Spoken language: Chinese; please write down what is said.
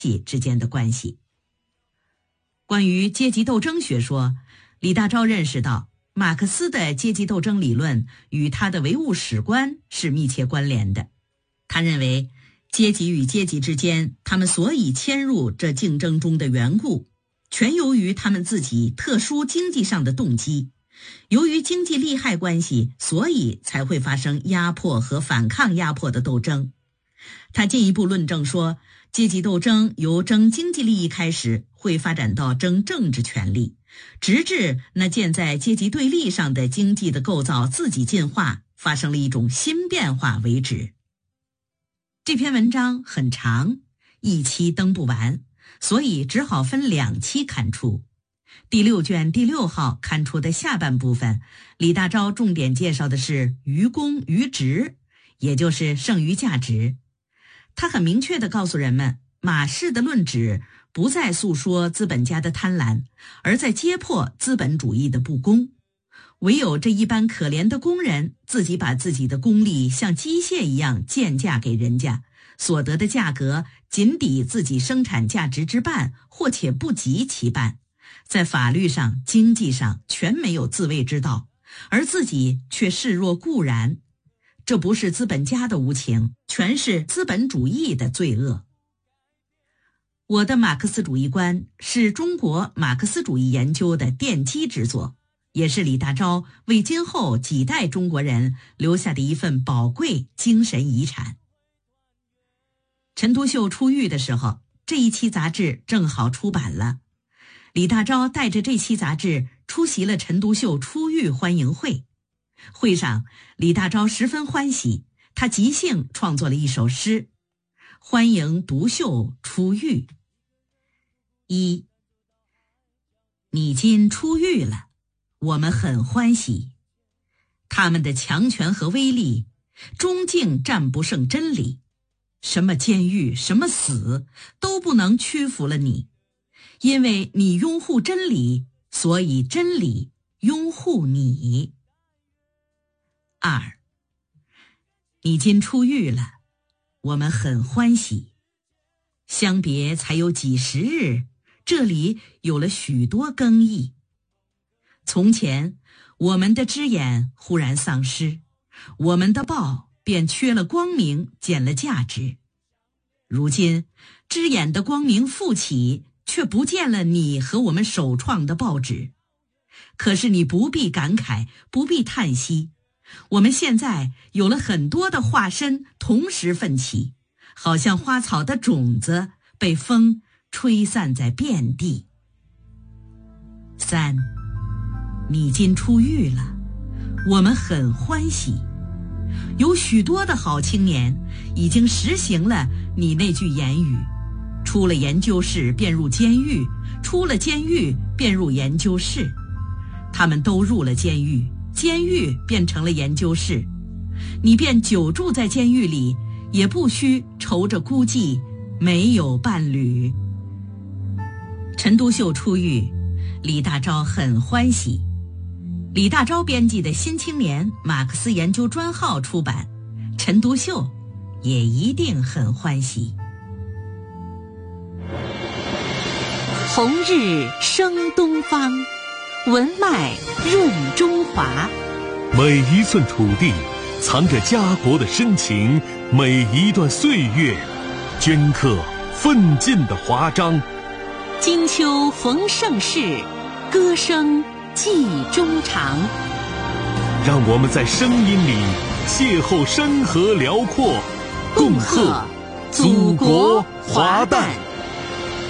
济之间的关系。关于阶级斗争学说，李大钊认识到马克思的阶级斗争理论与他的唯物史观是密切关联的。他认为阶级与阶级之间，他们所以迁入这竞争中的缘故，全由于他们自己特殊经济上的动机。由于经济利害关系，所以才会发生压迫和反抗压迫的斗争。他进一步论证说，阶级斗争由争经济利益开始，会发展到争政治权利，直至那建在阶级对立上的经济的构造自己进化，发生了一种新变化为止。这篇文章很长，一期登不完，所以只好分2期刊出。第6卷第6号刊出的下半部分，李大钊重点介绍的是余功余值，也就是剩余价值。他很明确地告诉人们，马氏的论旨不再诉说资本家的贪婪，而在揭破资本主义的不公。唯有这一般可怜的工人自己把自己的功力像机械一样贱价给人家，所得的价格仅抵自己生产价值之半，或且不及其半，在法律上、经济上全没有自卫之道，而自己却视若固然。这不是资本家的无情，全是资本主义的罪恶。我的马克思主义观是中国马克思主义研究的奠基之作，也是李大钊为今后几代中国人留下的一份宝贵精神遗产。陈独秀出狱的时候，这一期杂志正好出版了。李大钊带着这期杂志出席了陈独秀出狱欢迎会。会上，李大钊十分欢喜，他即兴创作了一首诗，欢迎独秀出狱。1，你今出狱了，我们很欢喜。他们的强权和威力，终竟战不胜真理。什么监狱，什么死，都不能屈服了你。因为你拥护真理，所以真理拥护你。2，你今出狱了，我们很欢喜。相别才有几十日，这里有了许多更易。从前，我们的只眼忽然丧失，我们的报便缺了光明，减了价值。如今，只眼的光明复起，却不见了你和我们首创的报纸。可是你不必感慨，不必叹息，我们现在有了很多的化身同时奋起，好像花草的种子被风吹散在遍地。3，你今出狱了，我们很欢喜。有许多的好青年已经实行了你那句言语，出了研究室便入监狱，出了监狱便入研究室。他们都入了监狱，监狱变成了研究室，你便久住在监狱里，也不需愁着孤寂，没有伴侣。陈独秀出狱，李大钊很欢喜。李大钊编辑的《新青年》马克思研究专号出版，陈独秀也一定很欢喜。红日升东方，文脉润中华。 每一寸土地藏着家国的深情，每一段岁月镌刻奋进的华章。 金秋逢盛世，歌声记衷肠。 让我们在声音里邂逅山河辽阔，共贺祖国华诞。